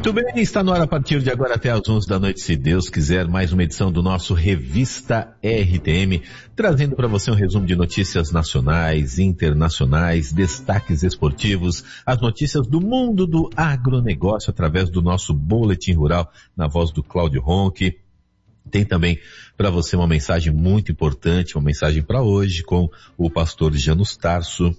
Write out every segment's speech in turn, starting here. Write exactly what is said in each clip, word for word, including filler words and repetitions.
Muito bem, está no ar a partir de agora até às onze da noite, se Deus quiser, mais uma edição do nosso Revista R T M, trazendo para você um resumo de notícias nacionais, internacionais, destaques esportivos, as notícias do mundo do agronegócio através do nosso Boletim Rural, na voz do Cláudio Ronque. Tem também para você uma mensagem muito importante, uma mensagem para hoje com o pastor Janus Tarso.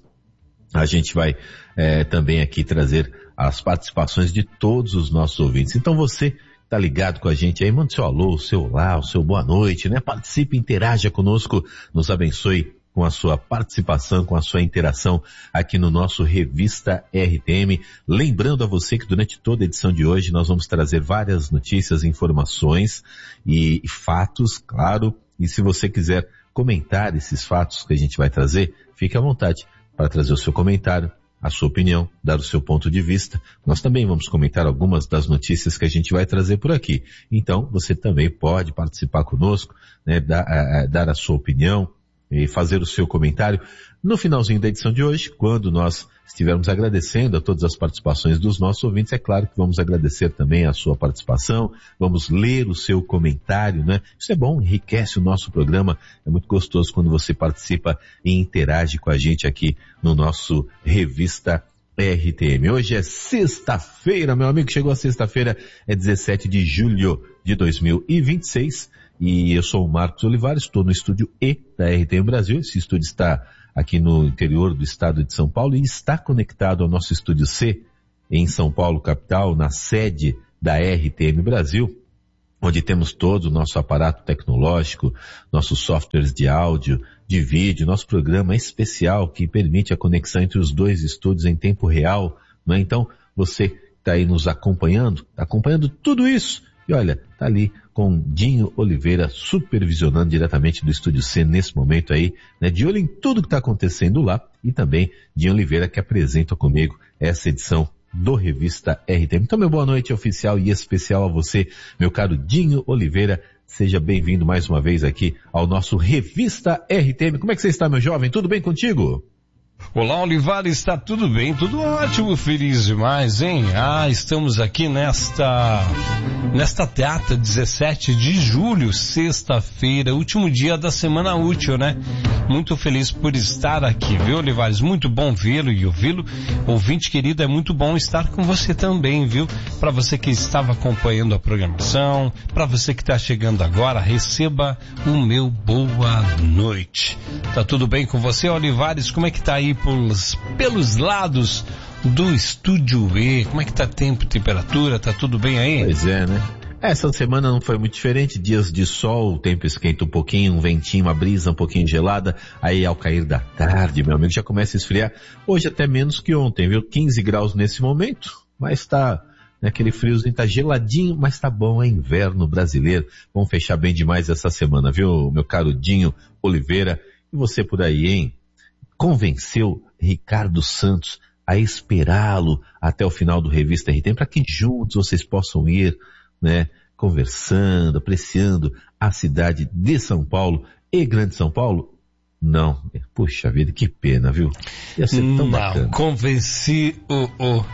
A gente vai é, também aqui trazer as participações de todos os nossos ouvintes. Então você está ligado com a gente aí, manda seu alô, o seu olá, o seu boa noite, né? Participe, interaja conosco, nos abençoe com a sua participação, com a sua interação aqui no nosso Revista R T M. Lembrando a você que durante toda a edição de hoje nós vamos trazer várias notícias, informações e, e fatos, claro. E se você quiser comentar esses fatos que a gente vai trazer, fique à vontade para trazer o seu comentário, a sua opinião, dar o seu ponto de vista. Nós também vamos comentar algumas das notícias que a gente vai trazer por aqui. Então, você também pode participar conosco, né, dar, a, dar a sua opinião e fazer o seu comentário no finalzinho da edição de hoje, quando nós estivermos agradecendo a todas as participações dos nossos ouvintes. É claro que vamos agradecer também a sua participação, vamos ler o seu comentário, né? Isso é bom, enriquece o nosso programa, é muito gostoso quando você participa e interage com a gente aqui no nosso Revista R T M. Hoje é sexta-feira, meu amigo, chegou a sexta-feira, é dezessete de julho de dois mil e vinte e seis, e eu sou o Marcos Olivares, estou no estúdio E da R T M Brasil. Esse estúdio está aqui no interior do estado de São Paulo e está conectado ao nosso estúdio C em São Paulo, capital, na sede da R T M Brasil, onde temos todo o nosso aparato tecnológico, nossos softwares de áudio, de vídeo, nosso programa especial que permite a conexão entre os dois estúdios em tempo real, não é? Então, você está aí nos acompanhando, tá acompanhando tudo isso. E olha, tá ali com Dinho Oliveira supervisionando diretamente do Estúdio C nesse momento aí, né, de olho em tudo que está acontecendo lá, e também Dinho Oliveira que apresenta comigo essa edição do Revista R T M. Então, meu boa noite oficial e especial a você, meu caro Dinho Oliveira. Seja bem-vindo mais uma vez aqui ao nosso Revista R T M. Como é que você está, meu jovem? Tudo bem contigo? Olá, Olivares, está tudo bem? Tudo ótimo, feliz demais, hein? Ah, estamos aqui nesta, nesta data, dezessete de julho, sexta-feira, último dia da semana útil, né? Muito feliz por estar aqui, viu, Olivares? Muito bom vê-lo e ouvi-lo. Ouvinte querido, é muito bom estar com você também, viu? Para você que estava acompanhando a programação, para você que está chegando agora, receba o meu boa noite. Tá tudo bem com você, Olivares? Como é que tá aí pelos, pelos lados do Estúdio E? Como é que tá tempo, temperatura? Tá tudo bem aí? Pois é, né? Essa semana não foi muito diferente, dias de sol, o tempo esquenta um pouquinho, um ventinho, uma brisa um pouquinho gelada, aí ao cair da tarde, meu amigo, já começa a esfriar. Hoje até menos que ontem, viu? quinze graus nesse momento, mas tá, né, aquele friozinho, tá geladinho, mas tá bom, é inverno brasileiro. Vamos fechar bem demais essa semana, viu, meu caro Dinho Oliveira? E você por aí, hein? Convenceu Ricardo Santos a esperá-lo até o final do Revista R T M para que juntos vocês possam ir, né, conversando, apreciando a cidade de São Paulo e Grande São Paulo? Não. Puxa vida, que pena, viu? Ia ser tão Não, bacana. Convenci o, o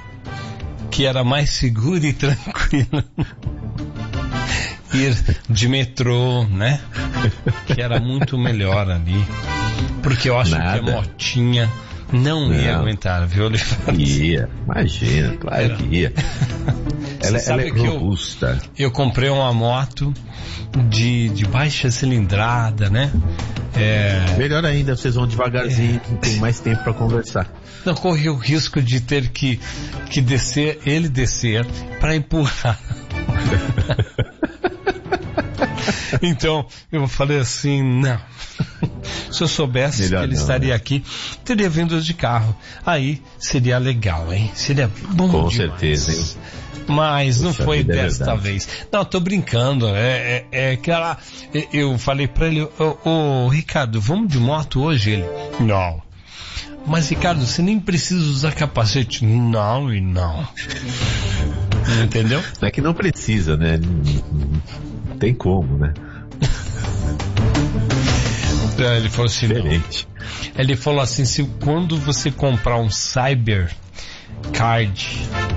que era mais seguro e tranquilo ir de metrô, né? Que era muito melhor ali. Porque eu acho Nada. que a motinha não, não ia aguentar, viu, Olivares? Ia, imagina, claro era. que ia. Ela, ela é robusta. Eu, eu comprei uma moto de, de baixa cilindrada, né? É... Melhor ainda, vocês vão devagarzinho, é... tem mais tempo para conversar. Não corre o risco de ter que, que descer, ele descer, para empurrar. Então, eu falei assim, não. Se eu soubesse Melhor que ele não, estaria né? aqui, teria vindo de carro. Aí seria legal, hein? Seria bom Com demais. certeza, hein? Mas Puxa, não foi desta é vez. Não, tô brincando. É, é, é que ela, eu falei pra ele, ô, ô Ricardo, vamos de moto hoje? Ele, não. Mas Ricardo, você nem precisa usar capacete. Não e não. Entendeu? Não é que não precisa, né? Não tem como, né? Ele falou assim, Diferente. Não. Ele falou assim, se quando você comprar um Cyber Card,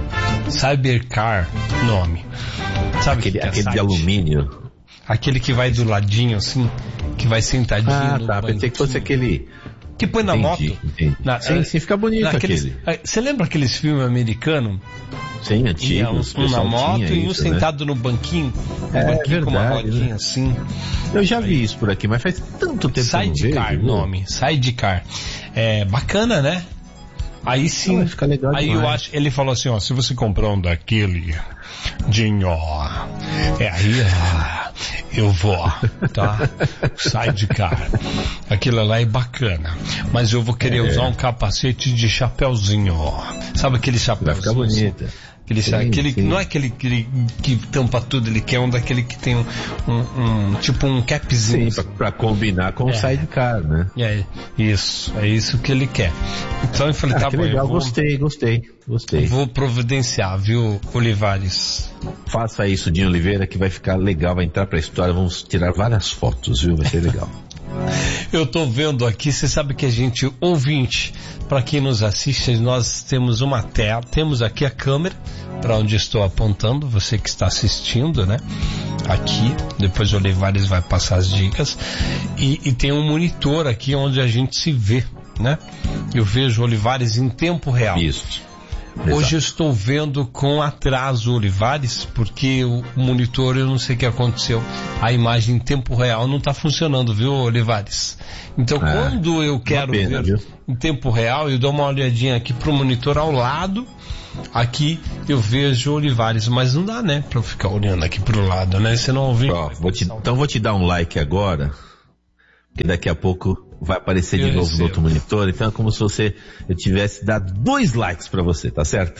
Cybercar, nome. Sabe aquele que é aquele site? de alumínio. Aquele que vai do ladinho, assim, que vai sentadinho Ah, no tá, banquinho. pensei que fosse aquele... Que põe na entendi, moto. Entendi. Na, sim, sim, fica bonito naqueles, aquele. Você lembra aqueles filmes americanos? Sim, antigos. Um, um na moto e um isso, sentado né? no banquinho. Um É, banquinho verdade, com uma rodinha né? assim. Eu já vi isso por aqui, mas faz tanto tempo que eu não Sidecar, vejo, viu? nome. Sidecar. É bacana, né? Aí sim. Ah, fica legal aí demais. eu acho, ele falou assim, ó, se você comprar um daquele, Dinho, é aí, ó, eu vou, tá? Sidecar. Aquilo lá é bacana. Mas eu vou querer É. usar um capacete de chapéuzinho, ó. Sabe aquele Vai chapéuzinho? ficar bonita. Aquele, Sim, aquele sim. não é aquele que, que tampa tudo, ele quer um daquele que tem um, um, um tipo um capzinho. Sim, pra, pra combinar com É. o sidecar, né? É isso, é isso que ele quer. Então eu falei, Ah, tá que bom, legal, eu vou, gostei, gostei, gostei. vou providenciar, viu, Olivares? Faça isso, Dinho Oliveira, que vai ficar legal, vai entrar pra história, vamos tirar várias fotos, viu? Vai ser legal. Eu tô vendo aqui, você sabe que a gente, ouvinte, para quem nos assiste, nós temos uma tela, temos aqui a câmera, para onde estou apontando, você que está assistindo, né? Aqui, depois o Olivares vai passar as dicas, e, e tem um monitor aqui onde a gente se vê, né? Eu vejo o Olivares em tempo real. Isso. Hoje eu estou vendo com atraso, Olivares, porque o monitor, eu não sei o que aconteceu, a imagem em tempo real não está funcionando, viu, Olivares? Então, Ah, quando eu quero pena, ver viu? em tempo real, eu dou uma olhadinha aqui pro monitor ao lado, aqui eu vejo o Olivares, mas não dá, né, para eu ficar olhando aqui pro lado, né, você não ouviu? Ó, vou te, então vou te dar um like agora, porque daqui a pouco vai aparecer de Eu novo recebo. no outro monitor, então é como se você, eu tivesse dado dois likes pra você, tá certo?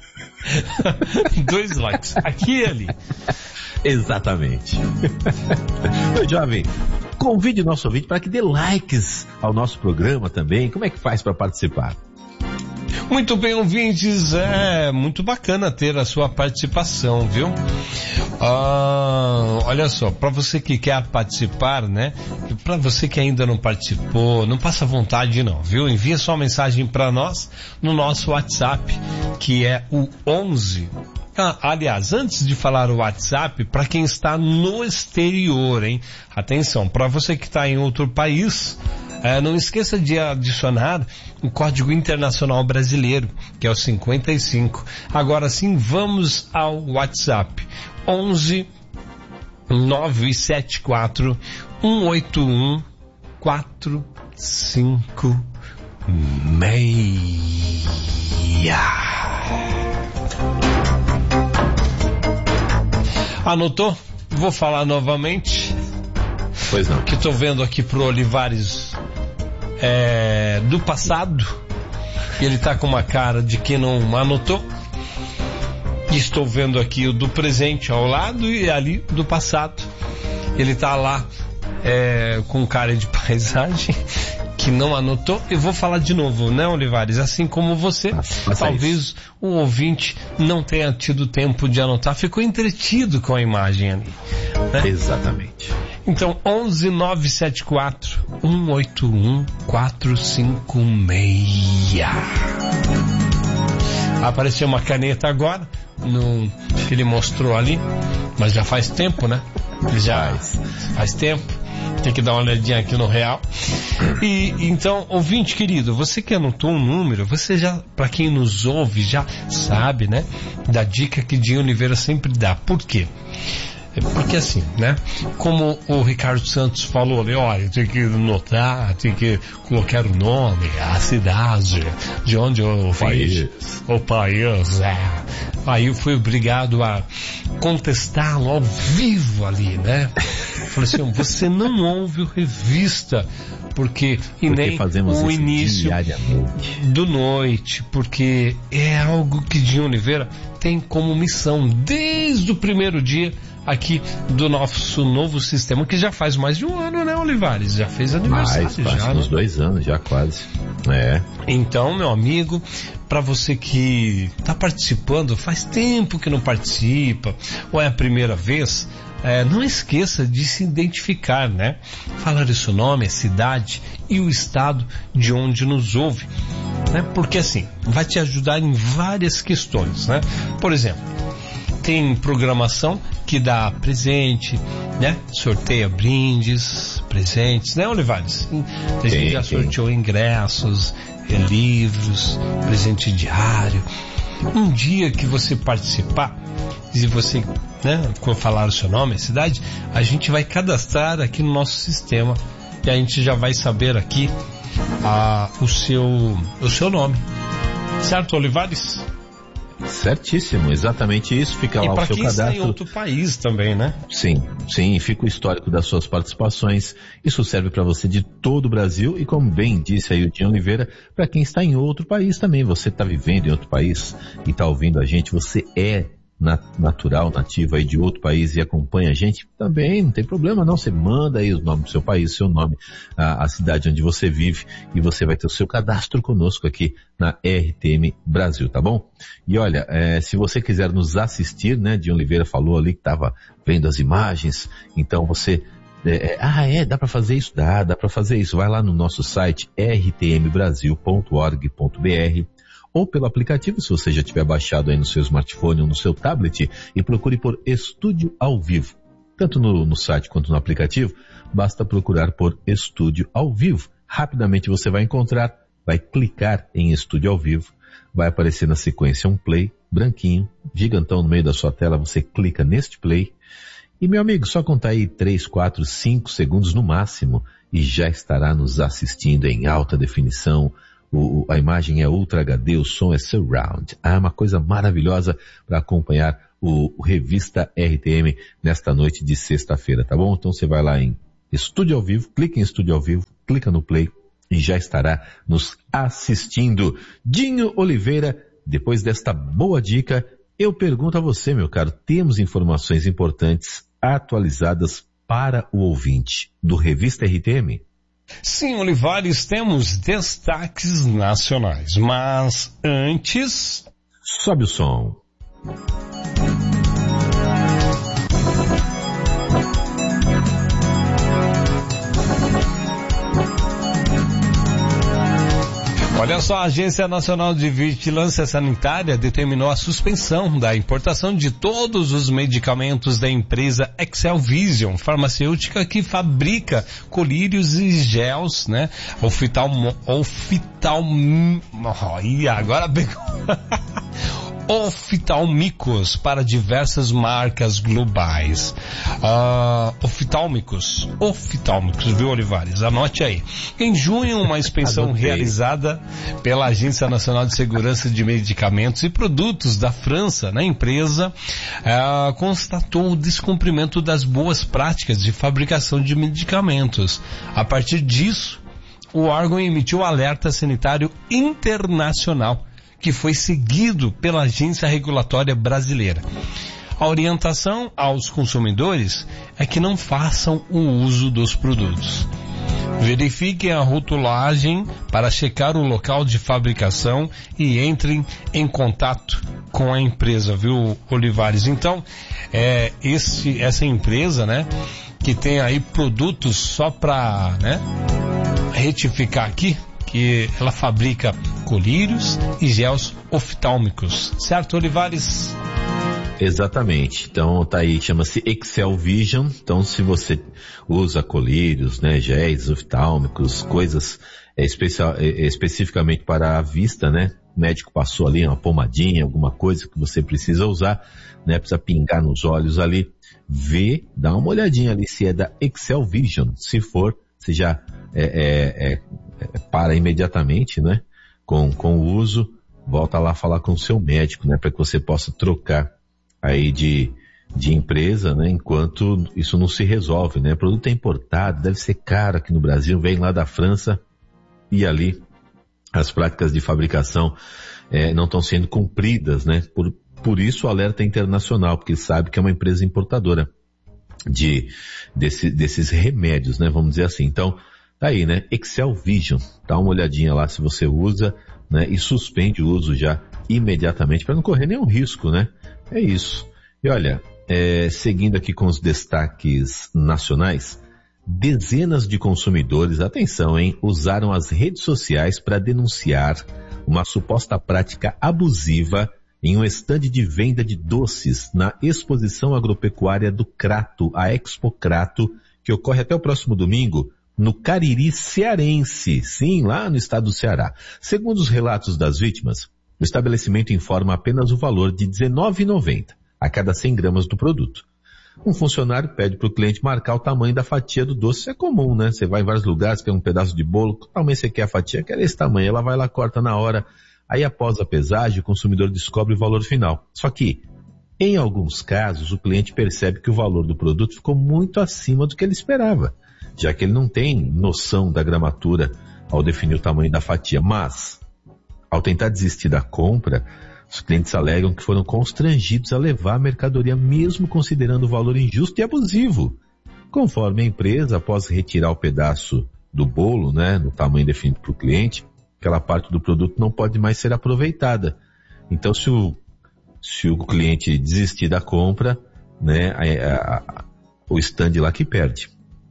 Dois likes, aqui e ali. Exatamente. Ô, jovem, convide o nosso ouvinte para que dê likes ao nosso programa também. Como é que faz para participar? Muito bem, ouvintes, é muito bacana ter a sua participação, viu? Ah, olha só, para você que quer participar, né? Para você que ainda não participou, não passa vontade não, viu? Envia sua mensagem para nós no nosso WhatsApp, que é o onze. Ah, aliás, antes de falar o WhatsApp, para quem está no exterior, hein? Atenção, para você que está em outro país, é, não esqueça de adicionar o Código Internacional Brasileiro, que é o cinquenta e cinco. Agora sim, vamos ao WhatsApp. onze nove sete quatro um oito um quatro cinco seis. Anotou? Vou falar novamente. Pois não. Que estou vendo aqui pro Olivares é, do passado. Ele tá com uma cara de quem não anotou. E estou vendo aqui o do presente ao lado e ali do passado. Ele tá lá é, com cara de paisagem que não anotou. Eu vou falar de novo, né, Olivares? Assim como você, Faça talvez isso. o ouvinte não tenha tido tempo de anotar, ficou entretido com a imagem ali, né? Exatamente. Então, onze nove sete quatro um oito um quatro cinco seis. Apareceu uma caneta agora, no, que ele mostrou ali, mas já faz tempo, né? Já Faz. faz tempo. Tem que dar uma olhadinha aqui no real. E então, ouvinte querido, você que anotou um número, você já, para quem nos ouve, já sabe, né? Da dica que Dinho Oliveira sempre dá. Por quê? Porque assim, né? Como o Ricardo Santos falou ali, olha, tem que anotar, tem que colocar o nome, a cidade, de onde eu País. o país, é. Aí eu fui obrigado a contestá-lo ao vivo ali, né? Falei assim, você não ouve o Revista, porque, e Porque nem fazemos o isso início diariamente. do noite, porque é algo que Dinho Oliveira tem como missão desde o primeiro dia aqui do nosso novo sistema, que já faz mais de um ano, né, Olivares? Já fez aniversário, Mais, faz já, uns né? dois anos já quase. É. Então, meu amigo, para você que está participando, faz tempo que não participa, ou é a primeira vez, é, não esqueça de se identificar, né? Falar o seu nome, a cidade e o estado de onde nos ouve. né? Porque assim, vai te ajudar em várias questões, né? Por exemplo, tem programação que dá presente, né? Sorteia brindes, presentes, né, Olivares? A gente já sorteou ingressos, livros, presente diário. Um dia que você participar, se você, né, falar o seu nome, a cidade, a gente vai cadastrar aqui no nosso sistema e a gente já vai saber aqui a, o, seu, o seu nome. Certo, Olivares? Certíssimo, exatamente isso, fica lá o seu cadastro. E para quem está em outro país também, né? Sim, sim, fica o histórico das suas participações, isso serve para você de todo o Brasil e, como bem disse aí o Dinho Oliveira, para quem está em outro país também, você está vivendo em outro país e está ouvindo a gente, você é natural, nativo aí de outro país e acompanha a gente, também não tem problema não, você manda aí o nome do seu país, seu nome, a, a cidade onde você vive e você vai ter o seu cadastro conosco aqui na R T M Brasil, tá bom? E olha, é, se você quiser nos assistir, né, Dinho Oliveira falou ali que estava vendo as imagens, então você É, é, ah, é, dá para fazer isso? Dá, dá para fazer isso. Vai lá no nosso site r t m brasil ponto org ponto b r ou pelo aplicativo, se você já tiver baixado aí no seu smartphone ou no seu tablet, e procure por Estúdio ao Vivo. Tanto no, no site quanto no aplicativo, basta procurar por Estúdio ao Vivo. Rapidamente você vai encontrar, vai clicar em Estúdio ao Vivo, vai aparecer na sequência um play branquinho, gigantão no meio da sua tela, você clica neste play, e meu amigo, só contar aí três, quatro, cinco segundos no máximo e já estará nos assistindo em alta definição. O, a imagem é Ultra H D, o som é Surround. É uma coisa maravilhosa para acompanhar o, o Revista R T M nesta noite de sexta-feira, tá bom? Então você vai lá em Estúdio ao Vivo, clica em Estúdio ao Vivo, clica no Play e já estará nos assistindo. Dinho Oliveira, depois desta boa dica, eu pergunto a você, meu caro, temos informações importantes atualizadas para o ouvinte do Revista R T M? Sim, Olivares, temos destaques nacionais, mas antes... Sobe o som. Olha só, a Agência Nacional de Vigilância Sanitária determinou a suspensão da importação de todos os medicamentos da empresa Excel Vision, farmacêutica que fabrica colírios e gels, né? Oftalmo... Oftalm... Oh, e agora pegou... Oftálmicos para diversas marcas globais. Uh, oftálmicos, oftálmicos, viu, Olivares? Anote aí. Em junho, uma inspeção realizada pela Agência Nacional de Segurança de Medicamentos e Produtos da França, na empresa, uh, constatou o descumprimento das boas práticas de fabricação de medicamentos. A partir disso, o órgão emitiu o alerta sanitário internacional, que foi seguido pela Agência Regulatória Brasileira. A orientação aos consumidores é que não façam o uso dos produtos. Verifiquem a rotulagem para checar o local de fabricação e entrem em contato com a empresa, viu, Olivares? Então, é esse, essa empresa, né, que tem aí produtos só para, né, retificar aqui, que ela fabrica colírios e gels oftálmicos, certo, Olivares? Exatamente, então tá aí, chama-se Excel Vision. Então se você usa colírios, né, géis oftálmicos, coisas é, especial, é, especificamente para a vista, né, o médico passou ali uma pomadinha, alguma coisa que você precisa usar, né, precisa pingar nos olhos ali, vê, dá uma olhadinha ali se é da Excel Vision. Se for, você já é, é, é, é, para imediatamente, né, com, com o uso, volta lá falar com o seu médico, né, para que você possa trocar aí de, de empresa, né, enquanto isso não se resolve, né, o produto é importado, deve ser caro aqui no Brasil, vem lá da França e ali as práticas de fabricação é, não estão sendo cumpridas, né, por, por isso o alerta internacional, porque sabe que é uma empresa importadora de, desse, desses remédios, né, vamos dizer assim. Então, tá aí, né, Excel Vision, dá uma olhadinha lá se você usa, né, e suspende o uso já imediatamente para não correr nenhum risco, né. É isso. E olha, é, seguindo aqui com os destaques nacionais, dezenas de consumidores, atenção, hein, usaram as redes sociais para denunciar uma suposta prática abusiva em um estande de venda de doces na Exposição Agropecuária do Crato, a Expo Crato, que ocorre até o próximo domingo, no Cariri cearense, sim, lá no estado do Ceará. Segundo os relatos das vítimas, o estabelecimento informa apenas o valor de dezenove reais e noventa centavos a cada cem gramas do produto. Um funcionário pede para o cliente marcar o tamanho da fatia do doce. Isso é comum, né? Você vai em vários lugares, quer um pedaço de bolo, que tamanho você quer a fatia? Quer esse tamanho. Ela vai lá, corta na hora. Aí após a pesagem, o consumidor descobre o valor final. Só que, em alguns casos, o cliente percebe que o valor do produto ficou muito acima do que ele esperava, já que ele não tem noção da gramatura ao definir o tamanho da fatia. Mas, ao tentar desistir da compra, os clientes alegam que foram constrangidos a levar a mercadoria mesmo considerando o valor injusto e abusivo. Conforme a empresa, após retirar o pedaço do bolo, né, no tamanho definido para o cliente, aquela parte do produto não pode mais ser aproveitada. Então, se o, se o cliente desistir da compra, né, a, a, o stand lá que perde.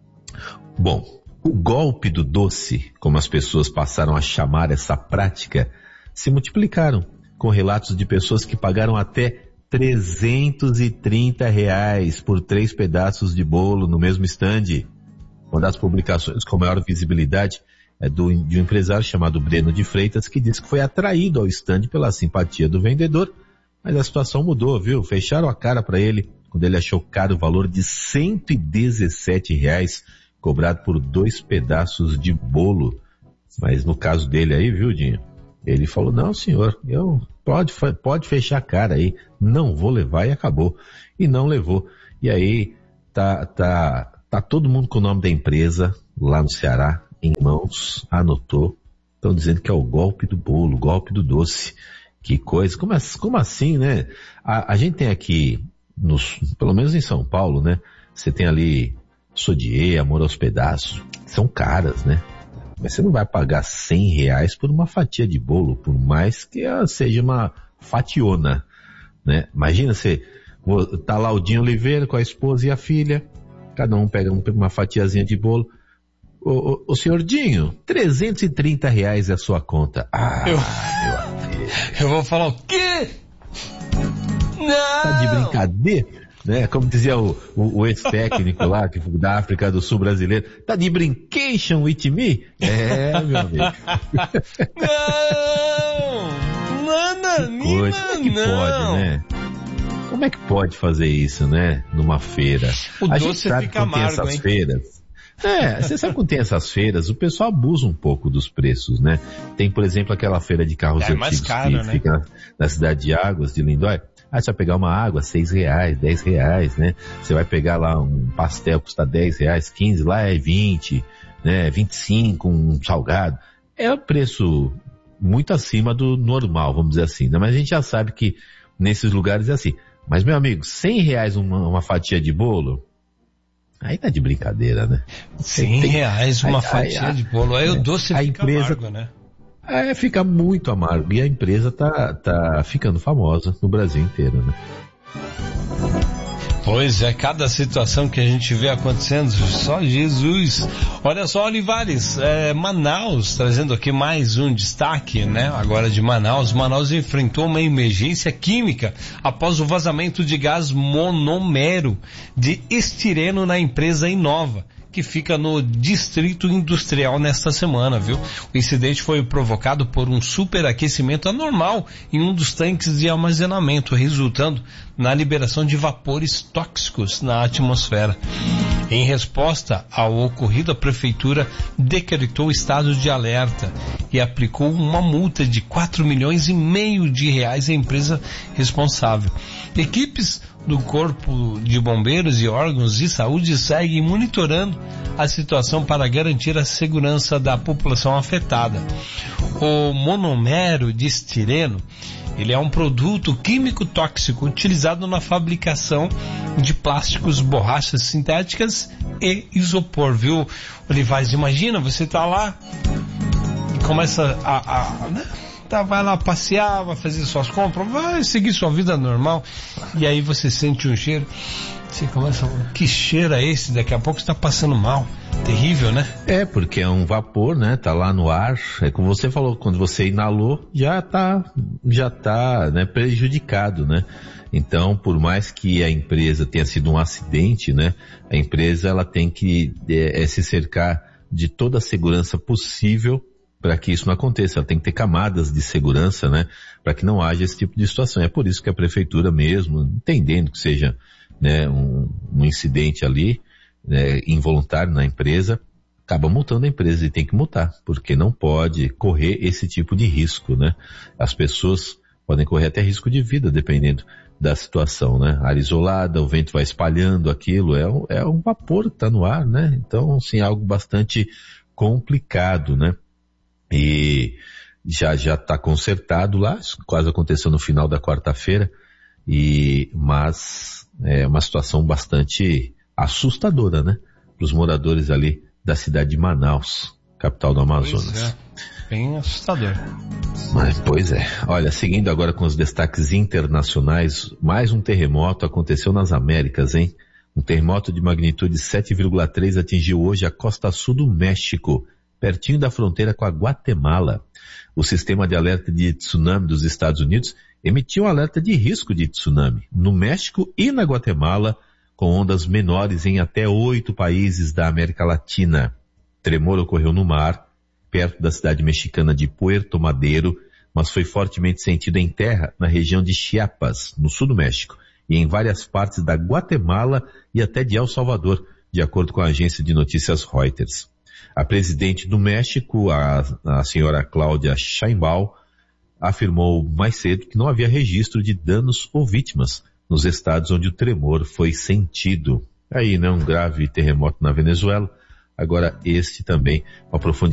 Bom, o golpe do doce, como as pessoas passaram a chamar essa prática, se multiplicaram, com relatos de pessoas que pagaram até trezentos e trinta reais por três pedaços de bolo no mesmo stand. Uma das publicações com maior visibilidade é do, de um empresário chamado Breno de Freitas, que disse que foi atraído ao stand pela simpatia do vendedor, mas a situação mudou, viu? Fecharam a cara para ele quando ele achou caro o valor de cento e dezessete reais cobrado por dois pedaços de bolo. Mas no caso dele aí, viu, Dinho? Ele falou, não, senhor, eu pode, pode fechar a cara aí, não vou levar, e acabou. E não levou. E aí, tá, tá, tá todo mundo com o nome da empresa lá no Ceará em mãos, anotou. Estão dizendo que é o golpe do bolo, o golpe do doce. Que coisa, como, como assim, né? A, a gente tem aqui, nos, pelo menos em São Paulo, né? Você tem ali Sodier, Amor aos Pedaços, são caras, né? Mas você não vai pagar cem reais por uma fatia de bolo, por mais que ela seja uma fationa, né? Imagina você, tá lá o Dinho Oliveira com a esposa e a filha, cada um pega uma fatiazinha de bolo. Ô, ô, ô senhor Dinho, trezentos e trinta reais é a sua conta. Ah, eu, meu eu vou falar o quê? Não! Tá de brincadeira? Né? Como dizia o, o, o ex-técnico lá, que, da África do Sul brasileiro, tá de brincation with me? É, meu amigo. Não! Nananina, Como é que não. pode, né? Como é que pode fazer isso, né? Numa feira. O a doce gente sabe fica que tem amargo, essas hein? feiras. É, você sabe quando tem essas feiras, o pessoal abusa um pouco dos preços, né? Tem, por exemplo, aquela feira de carros é mais antigos caro, que né? fica na, na cidade de Águas, de Lindóia. Ah, você vai pegar uma água, seis reais, dez reais, né? Você vai pegar lá um pastel, custa dez reais, quinze, lá é vinte, né? vinte e cinco, um salgado. É um preço muito acima do normal, vamos dizer assim, né? Mas a gente já sabe que nesses lugares é assim. Mas, meu amigo, cem reais uma, uma fatia de bolo, aí tá de brincadeira, né? cem reais uma aí, fatia aí, de bolo, aí é, o doce a fica empresa, amargo, né? É, fica muito amargo. E a empresa tá, tá ficando famosa no Brasil inteiro, né? Pois é, cada situação que a gente vê acontecendo, só Jesus. Olha só, Olivares, é, Manaus, trazendo aqui mais um destaque, né? Agora de Manaus. Manaus enfrentou uma emergência química após o vazamento de gás monomero de estireno na empresa Inova, que fica no Distrito Industrial nesta semana, viu? O incidente foi provocado por um superaquecimento anormal em um dos tanques de armazenamento, resultando na liberação de vapores tóxicos na atmosfera. Em resposta ao ocorrido, a prefeitura decretou estado de alerta e aplicou uma multa de quatro milhões e meio de reais à empresa responsável. Equipes do Corpo de Bombeiros e órgãos de saúde seguem monitorando a situação para garantir a segurança da população afetada. O monomero de estireno, ele é um produto químico tóxico utilizado na fabricação de plásticos, borrachas sintéticas e isopor, viu, Olivares? Imagina, você tá lá e começa a, a né? tá, vai lá passear, vai fazer suas compras, vai seguir sua vida normal, e aí você sente um cheiro, você começa a falar, que cheiro é esse? Daqui a pouco você tá passando mal. Terrível, né? É, porque é um vapor, né? Tá lá no ar. É como você falou, quando você inalou, já tá, já tá, né, prejudicado, né? Então, por mais que a empresa tenha sido um acidente, né? A empresa, ela tem que é, é, se cercar de toda a segurança possível para que isso não aconteça. Ela tem que ter camadas de segurança, né? Para que não haja esse tipo de situação. É por isso que a prefeitura mesmo, entendendo que seja, né, um, um incidente ali, né, involuntário na empresa, acaba multando a empresa e tem que multar, porque não pode correr esse tipo de risco, né? As pessoas podem correr até risco de vida, dependendo da situação, né? Área isolada, o vento vai espalhando aquilo, é um, é um vapor que está no ar, né? Então, sim, algo bastante complicado, né? E já já está consertado lá, isso quase aconteceu no final da quarta-feira, e mas é uma situação bastante assustadora, né? Para os moradores ali da cidade de Manaus, capital do Amazonas. Pois é, bem assustador. Mas, pois é. Olha, seguindo agora com os destaques internacionais, mais um terremoto aconteceu nas Américas, hein? Um terremoto de magnitude sete vírgula três atingiu hoje a costa sul do México, pertinho da fronteira com a Guatemala. O sistema de alerta de tsunami dos Estados Unidos emitiu um alerta de risco de tsunami no México e na Guatemala, com ondas menores em até oito países da América Latina. Tremor ocorreu no mar, perto da cidade mexicana de Puerto Madero, mas foi fortemente sentido em terra na região de Chiapas, no sul do México, e em várias partes da Guatemala e até de El Salvador, de acordo com a agência de notícias Reuters. A presidente do México, a, a senhora Cláudia Sheinbaum, afirmou mais cedo que não havia registro de danos ou vítimas nos estados onde o tremor foi sentido. Aí, né, um grave terremoto na Venezuela, agora este também, uma profundidade